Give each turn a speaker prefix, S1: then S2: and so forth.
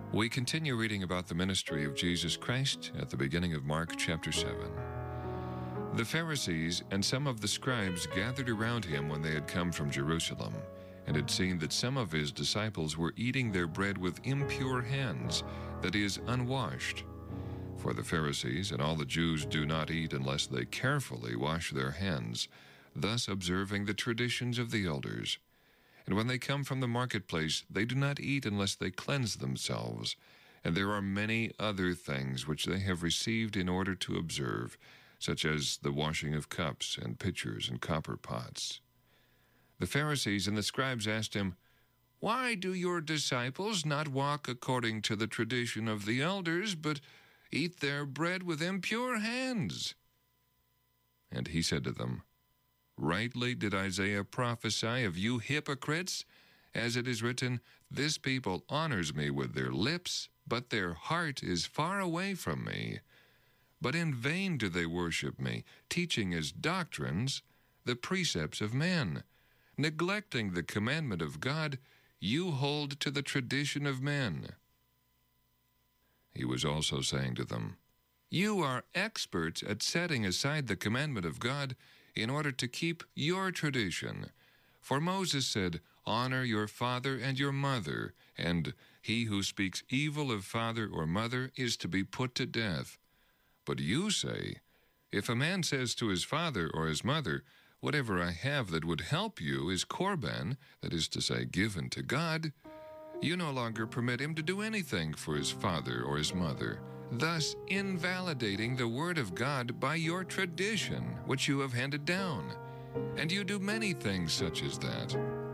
S1: We continue reading about the ministry of Jesus Christ at the beginning of Mark chapter 7. The Pharisees and some of the scribes gathered around him when they had come from Jerusalem, and had seen that some of his disciples were eating their bread with impure hands, that is, unwashed. For the Pharisees and all the Jews do not eat unless they carefully wash their hands, thus observing the traditions of the elders. And when they come from the marketplace, they do not eat unless they cleanse themselves. And there are many other things which they have received in order to observe, such as the washing of cups and pitchers and copper pots. The Pharisees and the scribes asked him, "Why do your disciples not walk according to the tradition of the elders, but eat their bread with impure hands?" And he said to them, "Rightly did Isaiah prophesy of you hypocrites, as it is written, 'This people honors me with their lips, but their heart is far away from me. But in vain do they worship me, teaching as doctrines the precepts of men. Neglecting the commandment of God, you hold to the tradition of men.'" He was also saying to them, "You are experts at setting aside the commandment of God in order to keep your tradition. For Moses said, 'Honor your father and your mother,' and 'He who speaks evil of father or mother is to be put to death.' But you say, 'If a man says to his father or his mother, "Whatever I have that would help you is korban," that is to say, given to God," you no longer permit him to do anything for his father or his mother, thus invalidating the word of God by your tradition, which you have handed down. And you do many things such as that.